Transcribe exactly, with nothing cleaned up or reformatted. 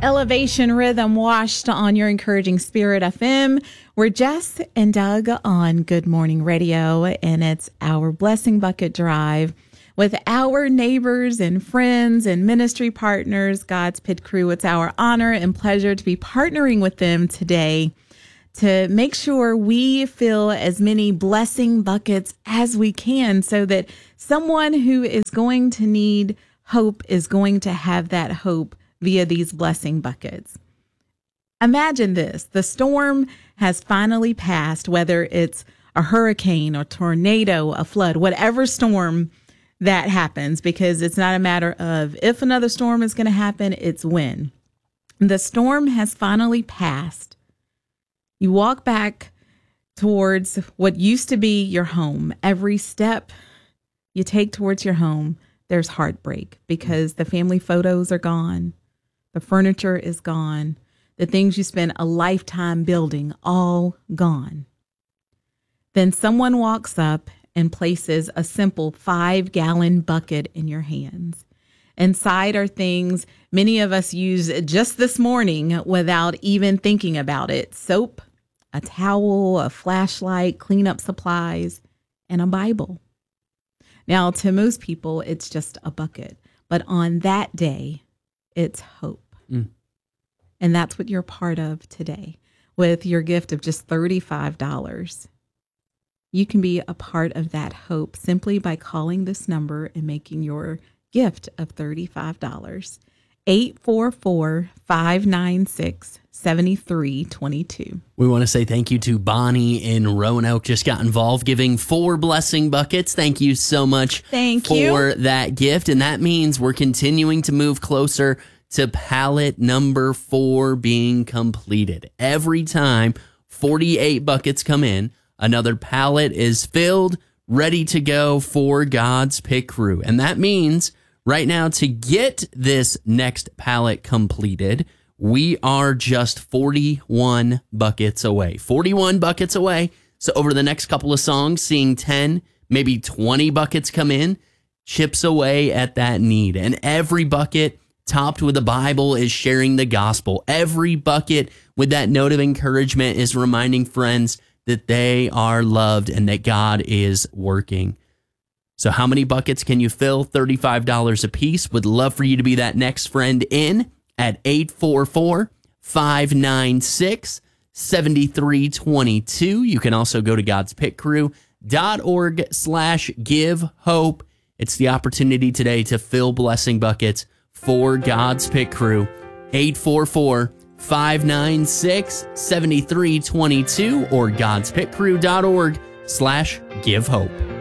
Elevation Rhythm washed on your encouraging Spirit F M. We're Jess and Doug on Good Morning Radio, and it's our Blessing Bucket Drive with our neighbors and friends and ministry partners, God's Pit Crew. It's our honor and pleasure to be partnering with them today to make sure we fill as many blessing buckets as we can so that someone who is going to need hope is going to have that hope via these blessing buckets. Imagine this. The storm has finally passed, whether it's a hurricane or tornado, a flood, whatever storm that happens, because it's not a matter of if another storm is going to happen, it's when. The storm has finally passed. You walk back towards what used to be your home. Every step you take towards your home, there's heartbreak because the family photos are gone. The furniture is gone. The things you spent a lifetime building, all gone. Then someone walks up and places a simple five-gallon bucket in your hands. Inside are things many of us use just this morning without even thinking about it. Soap, a towel, a flashlight, cleanup supplies, and a Bible. Now, to most people, it's just a bucket. But on that day, it's hope. Mm. And that's what you're part of today with your gift of just thirty-five dollars. You can be a part of that hope simply by calling this number and making your gift of thirty-five dollars. eight four four, five nine six, seven three two two. We want to say thank you to Bonnie in Roanoke. Just got involved giving four blessing buckets. Thank you so much thank for you. that gift. And that means we're continuing to move closer to pallet number four being completed. Every time forty-eight buckets come in, another pallet is filled, ready to go for God's Pit Crew. And that means right now, to get this next pallet completed, we are just forty-one buckets away. forty-one buckets away. So over the next couple of songs, seeing ten, maybe twenty buckets come in, chips away at that need. And every bucket topped with a Bible is sharing the gospel. Every bucket with that note of encouragement is reminding friends that they are loved and that God is working. So how many buckets can you fill? thirty-five dollars a piece. Would love for you to be that next friend in at eight four four, five nine six, seven three two two. You can also go to gods pit crew dot org slash give hope. It's the opportunity today to fill blessing buckets for God's Pit Crew. eight four four, five nine six, seven three two two or gods pit crew dot org slash give hope.